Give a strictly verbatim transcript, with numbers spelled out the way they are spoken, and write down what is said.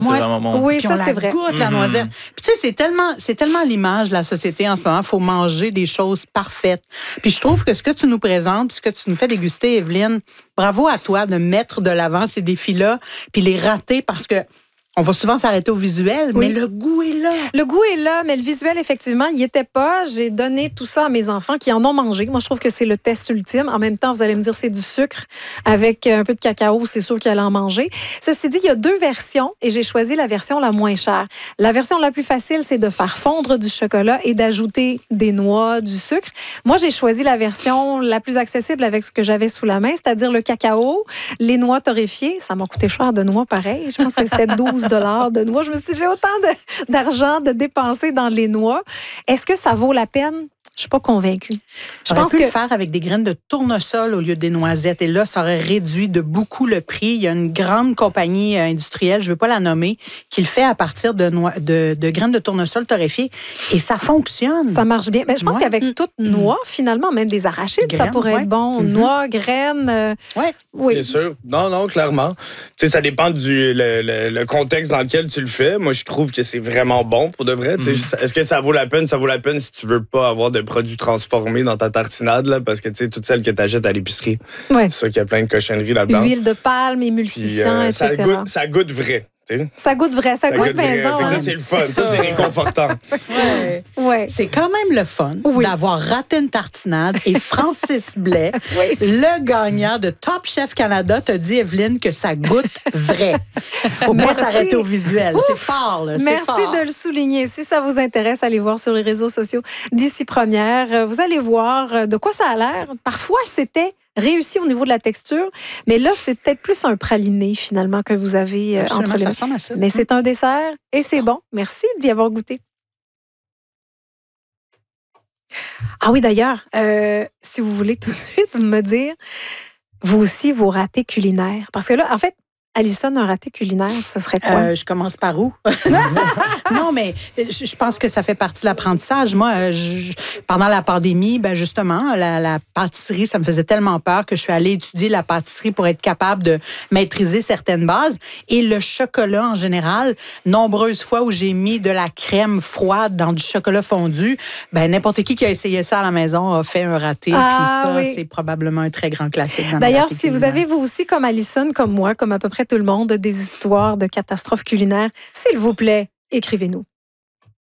C'est Ouais. vraiment bon. Oui, Puis ça, on c'est la vrai. goûte, la Mhm. noisette. Puis tu sais, c'est tellement, c'est tellement l'image de la société en ce moment. Il faut manger des choses parfaites. Puis je trouve que ce que tu nous présentes, ce que tu nous fais déguster, Evelyne, bravo à toi de mettre de l'avant ces défis-là, puis les rater parce que on va souvent s'arrêter au visuel, Oui. mais le goût est là. Le goût est là, mais le visuel, effectivement, il n'y était pas. J'ai donné tout ça à mes enfants qui en ont mangé. Moi, je trouve que c'est le test ultime. En même temps, vous allez me dire c'est du sucre avec un peu de cacao, c'est sûr qu'elle en manger. Ceci dit, il y a deux versions et j'ai choisi la version la moins chère. La version la plus facile, c'est de faire fondre du chocolat et d'ajouter des noix, du sucre. Moi, j'ai choisi la version la plus accessible avec ce que j'avais sous la main, c'est-à-dire le cacao, les noix torréfiées. Ça m'a coûté cher de noix, pareil. Je pense que c'était douze dollars de noix. Je me suis dit, j'ai autant de- d'argent de dépenser dans les noix. Est-ce que ça vaut la peine? Je suis pas convaincue. Je J'aurais pense pu que le faire avec des graines de tournesol au lieu des noisettes. Et là, ça aurait réduit de beaucoup le prix. Il y a une grande compagnie euh, industrielle, je ne veux pas la nommer, qui le fait à partir de, noix, de, de graines de tournesol torréfiées. Et ça fonctionne. ça marche bien. Mais je pense Ouais. qu'avec toute noix, finalement, même des arachides, ça Graines, pourrait ouais. être bon. Mhm. Noix, graines. euh, Ouais. oui. Bien sûr. Non, non, clairement. Tu sais, ça dépend du le, le- le contexte dans lequel tu le fais. Moi, je trouve que c'est vraiment bon pour de vrai. Tu sais, est-ce que ça vaut la peine? Ça vaut la peine si tu veux pas avoir de produits transformés dans ta tartinade, là, parce que tu sais, toutes celles que tu achètes à l'épicerie, Ouais. c'est sûr qu'il y a plein de cochonneries là-dedans. Huile de palme, Puis, émulsifiant, euh, ça, et cetera. goûte, ça goûte vrai. tu sais. Ça goûte vrai, ça, Ça goûte goûte vrai. maison. Fait que ça, hein. c'est le fun. Ça, c'est réconfortant. Ouais. Ouais. C'est quand même le fun Oui. d'avoir raté une tartinade et Francis Blais, le gagnant de Top Chef Canada, te dit, Evelyne, que ça goûte vrai. Faut pas Merci. s'arrêter au visuel. C'est fort, là. C'est Merci fort. de le souligner. Si ça vous intéresse, allez voir sur les réseaux sociaux d'ici Première. Euh, Vous allez voir euh, de quoi ça a l'air. Parfois, c'était réussi au niveau de la texture, mais là, c'est peut-être plus un praliné, finalement, que vous avez euh, Absolument, entre les ça mains. ressemble à ça. Mais c'est un dessert et c'est bon. Merci d'y avoir goûté. Ah oui, d'ailleurs, euh, si vous voulez tout de suite me dire, vous aussi, vos ratés culinaires. Parce que là, en fait, Alison, un raté culinaire, ce serait quoi? Euh, je commence par où? Non, mais je je pense que ça fait partie de l'apprentissage. Moi, euh, je- pendant la pandémie, ben justement, la, la pâtisserie, ça me faisait tellement peur que je suis allée étudier la pâtisserie pour être capable de maîtriser certaines bases. Et le chocolat, en général, nombreuses fois où j'ai mis de la crème froide dans du chocolat fondu, ben n'importe qui qui a essayé ça à la maison a fait un raté. Ah, Puis ça, oui. c'est probablement un très grand classique dans mes D'ailleurs, ratés si vous culinaires. avez, vous aussi, comme Alison, comme moi, comme à peu près tout le monde, des histoires de catastrophes culinaires, s'il vous plaît, écrivez-nous.